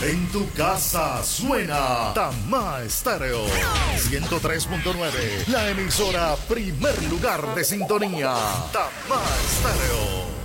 En tu casa suena Tamá Estéreo 103.9, la emisora primer lugar de sintonía. Tamá Estéreo.